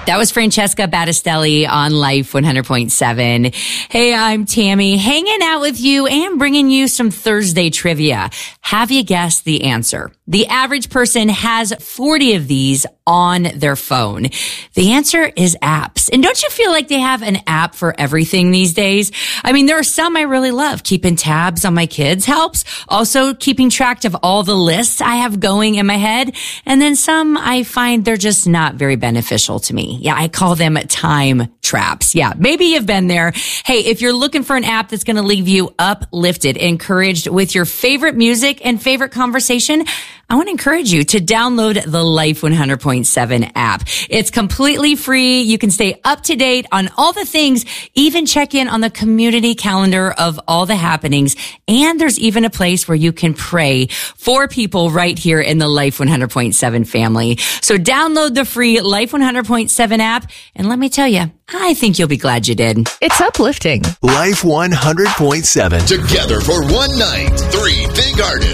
That was Francesca Battistelli on Life 100.7. Hey, I'm Tammy, hanging out with you and bringing you some Thursday trivia. Have you guessed the answer? The average person has 40 of these on their phone. The answer is apps. And don't you feel like they have an app for everything these days? I mean, there are some I really love. Keeping tabs on my kids helps. Also, keeping track of all the lists I have going in my head. And then some I find they're just not very beneficial to me. Yeah, I call them time traps. Yeah, maybe you've been there. Hey, if you're looking for an app that's going to leave you uplifted, encouraged with your favorite music and favorite conversation, I want to encourage you to download the Life 100.7 app. It's completely free. You can stay up to date on all the things, even check in on the community calendar of all the happenings. And there's even a place where you can pray for people right here in the Life 100.7 family. So download the free Life 100.7 app. And let me tell you, I think you'll be glad you did. It's uplifting. Life 100.7. Together for one night. 3 big artists.